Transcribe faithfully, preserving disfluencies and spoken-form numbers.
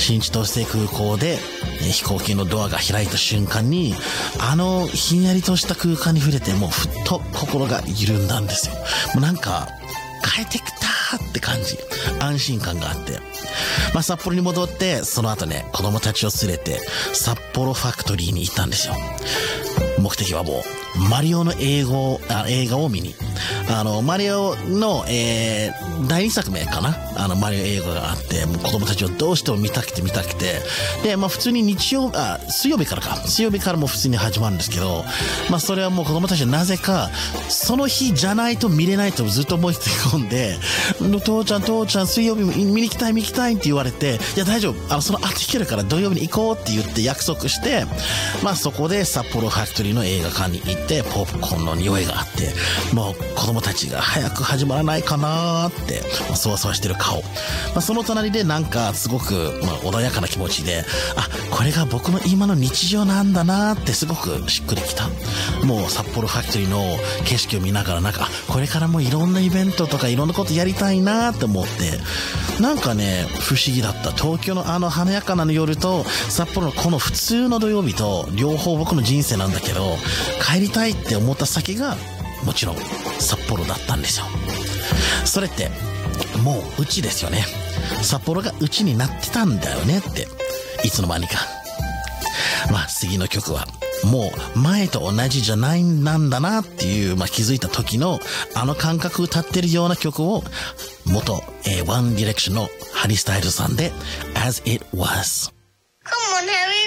新千歳空港で、ね、飛行機のドアが開いた瞬間に、あのひんやりとした空間に触れて、もうふっと心が緩んだんですよ。もうなんか、帰ってきたって感じ。安心感があって。まあ、札幌に戻って、その後ね、子供たちを連れて、札幌ファクトリーに行ったんですよ。目的はもう、マリオの映画を、あ映画を見に。あの、マリオの、えー、だいにさくめかなあの、マリオ映画があって、もう子供たちをどうしても見たくて見たくて。で、まあ、普通に日曜、あ、水曜日からか。水曜日からも普通に始まるんですけど、まあ、それはもう子供たちはなぜか、その日じゃないと見れないとずっと思い込んで、父ちゃん、父ちゃん、水曜日見に行きたい、見に行きたいって言われて、いや、大丈夫。あの、その後行けるから土曜日に行こうって言って約束して、まあ、そこで札幌ファクトリーの映画館に行って、ポップコーンの匂いがあって、もう子供たちが早く始まらないかなーって、まあ、そわそわしてる顔。まあ、その隣でなんかすごく、まあ、穏やかな気持ちで、あ、これが僕の今の日常なんだなーってすごくしっくりきた。もう札幌ファクトリーの景色を見ながらなんか、これからもいろんなイベントとかいろんなことやりたいなーって思って、なんかね、不思議だった。東京のあの華やかな夜と、札幌のこの普通の土曜日と、両方僕の人生なんだけど、帰りたいって思った先が、もちろん札幌だったんですよ。それって、もううちですよね。札幌がうちになってたんだよねって、いつの間にか。まあ次の曲は、もう前と同じじゃないなんだなっていう、まあ、気づいた時のあの感覚歌ってるような曲を元、えー、ワンディレクションのハリー・スタイルズさんで As It Was。 Come on, Harry.